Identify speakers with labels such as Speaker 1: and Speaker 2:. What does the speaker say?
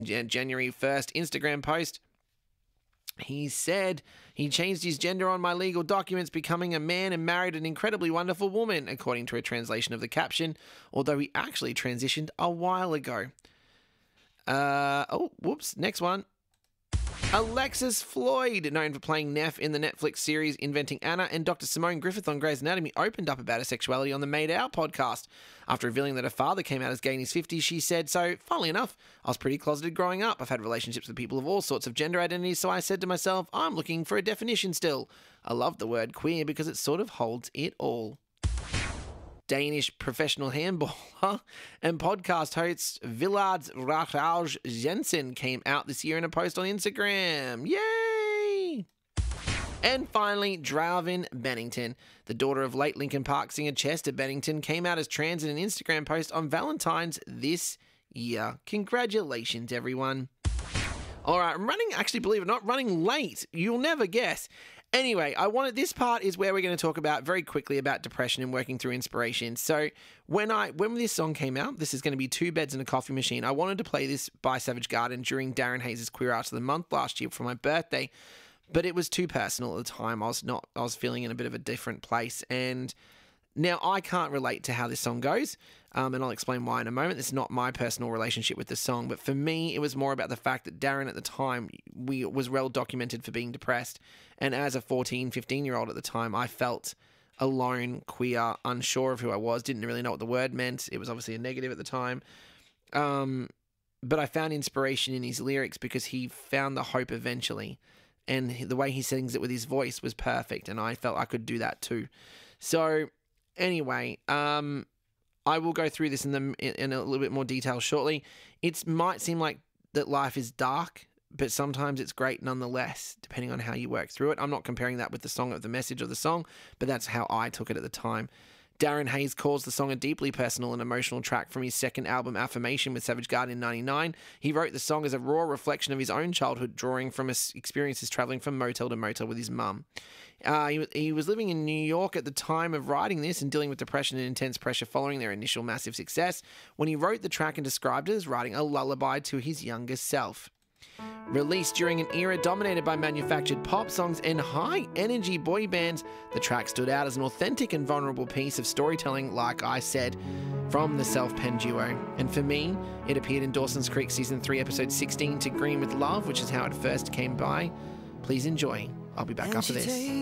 Speaker 1: January 1st Instagram post. He said he changed his gender on my legal documents, becoming a man and married an incredibly wonderful woman, according to a translation of the caption, although he actually transitioned a while ago. Next one. Alexis Floyd, known for playing Neff in the Netflix series Inventing Anna, and Dr. Simone Griffith on Grey's Anatomy, opened up about her sexuality on the Made Out podcast. After revealing that her father came out as gay in his 50s, she said, "So, funnily enough, I was pretty closeted growing up. I've had relationships with people of all sorts of gender identities, so I said to myself, I'm looking for a definition still. I love the word queer because it sort of holds it all." Danish professional handballer and podcast host Villard Rachauge Jensen came out this year in a post on Instagram. Yay! And finally, Dralvin Bennington, the daughter of late Linkin Park singer Chester Bennington, came out as trans in an Instagram post on Valentine's this year. Congratulations, everyone. All right, I'm running, actually, believe it or not, running late. You'll never guess. Anyway, this part is where we're going to talk about very quickly about depression and working through inspiration. So when this song came out, this is going to be Two Beds and a Coffee Machine. I wanted to play this by Savage Garden during Darren Hayes' Queer Arts of the Month last year for my birthday, but it was too personal at the time. I was feeling in a bit of a different place, and now I can't relate to how this song goes, and I'll explain why in a moment. This is not my personal relationship with the song, but for me, it was more about the fact that Darren at the time was well documented for being depressed, and as a 14, 15-year-old at the time, I felt alone, queer, unsure of who I was, didn't really know what the word meant. It was obviously a negative at the time, but I found inspiration in his lyrics because he found the hope eventually, and the way he sings it with his voice was perfect, and I felt I could do that too. So anyway, I will go through this in a little bit more detail shortly. It might seem like that life is dark, but sometimes it's great nonetheless, depending on how you work through it. I'm not comparing that with the song of the message of the song, but that's how I took it at the time. Darren Hayes calls the song a deeply personal and emotional track from his second album, Affirmation, with Savage Garden in 1999. He wrote the song as a raw reflection of his own childhood, drawing from his experiences traveling from motel to motel with his mum. He was living in New York at the time of writing this and dealing with depression and intense pressure following their initial massive success when he wrote the track and described it as writing a lullaby to his younger self. Released during an era dominated by manufactured pop songs and high-energy boy bands, the track stood out as an authentic and vulnerable piece of storytelling, like I said, from the self-pen duo. And for me, it appeared in Dawson's Creek Season 3, Episode 16, To Green with Love, which is how it first came by. Please enjoy. I'll be back after this.